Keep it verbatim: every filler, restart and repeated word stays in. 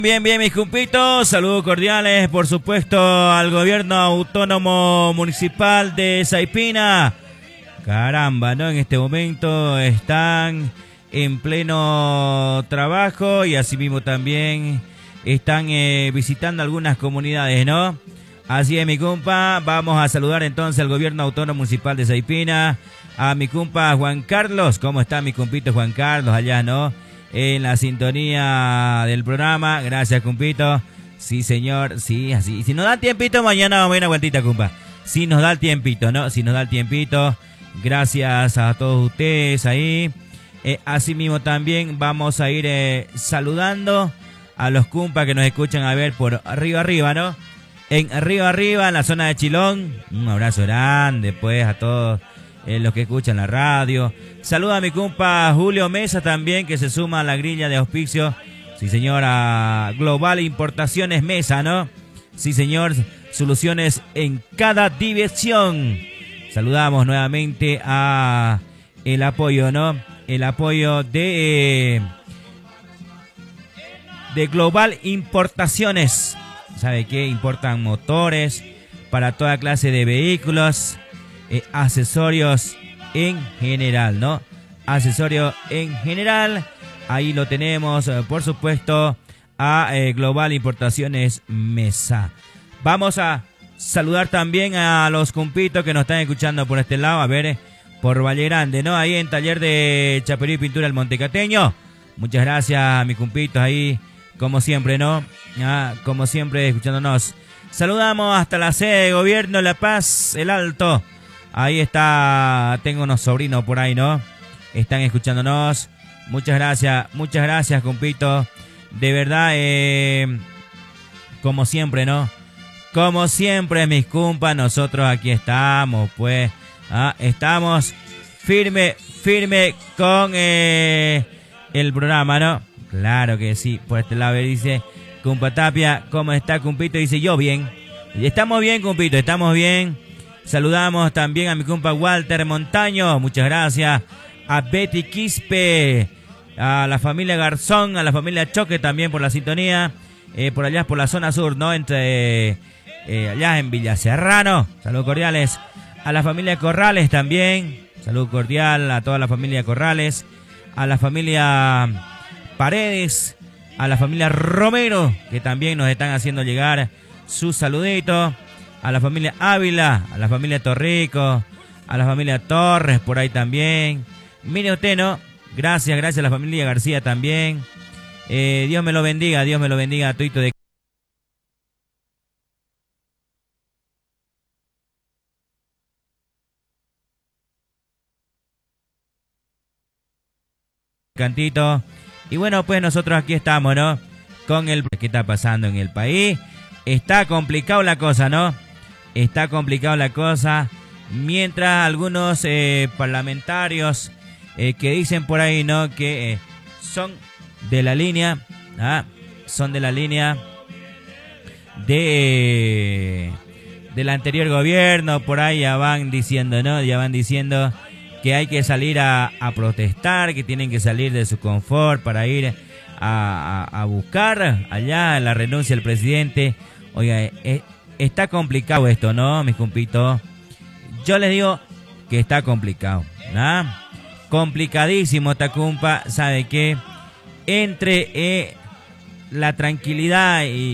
Bien, bien, mis cumpitos, saludos cordiales, por supuesto, al gobierno autónomo municipal de Saipina. Caramba, ¿no? En este momento están en pleno trabajo y asimismo también están eh, visitando algunas comunidades, ¿no? Así es, mi compa, vamos a saludar entonces al gobierno autónomo municipal de Saipina, a mi compa Juan Carlos. ¿Cómo está mi compito Juan Carlos allá, no? En la sintonía del programa. Gracias, compito. Sí, señor, sí, así. Si nos da el tiempito, mañana vamos a ir una vueltita, compa. Si nos da el tiempito, ¿no? Si nos da el tiempito. Gracias a todos ustedes ahí. Eh, así mismo también vamos a ir eh, saludando a los compas que nos escuchan a ver por arriba, arriba, ¿no? En arriba, arriba, en la zona de Chilón. Un abrazo grande, pues, a todos Eh, los que escuchan la radio. Saluda a mi compa Julio Mesa también, que se suma a la grilla de auspicio. Sí, señora. Global Importaciones Mesa, ¿no? Sí, señor. Soluciones en cada diversión. Saludamos nuevamente a el apoyo, ¿no? El apoyo de eh, de Global Importaciones. ¿Sabe qué? Importan motores para toda clase de vehículos. Eh, accesorios en general, ¿no? Accesorios en general. Ahí lo tenemos, eh, por supuesto, a eh, Global Importaciones Mesa. Vamos a saludar también a los compitos que nos están escuchando por este lado. A ver, eh, por Valle Grande, ¿no? Ahí en taller de chapería y pintura El Montecateño. Muchas gracias, mis compitos ahí, como siempre, ¿no? Ah, como siempre, escuchándonos. Saludamos hasta la sede de gobierno La Paz, El Alto. Ahí está, tengo unos sobrinos por ahí, ¿no? Están escuchándonos. Muchas gracias, muchas gracias, compito. De verdad, eh, como siempre, ¿no? Como siempre, mis compas, nosotros aquí estamos, pues. ¿Ah? Estamos firme, firme con eh, el programa, ¿no? Claro que sí. Por este lado dice, compa Tapia, ¿cómo está, compito? Dice, yo bien. Estamos bien, compito, estamos bien. Saludamos también a mi compa Walter Montaño, muchas gracias. A Betty Quispe, a la familia Garzón, a la familia Choque también por la sintonía. Eh, por allá, por la zona sur, ¿no? Entre eh, allá en Villa Serrano. Saludos cordiales. A la familia Corrales también. Salud cordial a toda la familia Corrales. A la familia Paredes. A la familia Romero, que también nos están haciendo llegar sus saluditos. A la familia Ávila, a la familia Torrico, a la familia Torres, por ahí también. Mire usted, ¿no? Gracias, gracias a la familia García también. Eh, Dios me lo bendiga, Dios me lo bendiga a Tuito de Cantito. Y bueno, pues nosotros aquí estamos, ¿no? Con el... ¿Qué está pasando en el país? Está complicado la cosa, ¿no? Está complicado la cosa, mientras algunos eh, parlamentarios eh, que dicen por ahí, ¿no? Que eh, son de la línea, ¿ah? Son de la línea de del anterior gobierno, por ahí ya van diciendo, ¿no? Ya van diciendo que hay que salir a, a protestar, que tienen que salir de su confort para ir a, a, a buscar allá la renuncia del presidente. Oiga, eh, está complicado esto, ¿no, mis compitos? Yo les digo que está complicado, ¿no? Complicadísimo esta compa. ¿Sabe qué? Entre eh, la tranquilidad y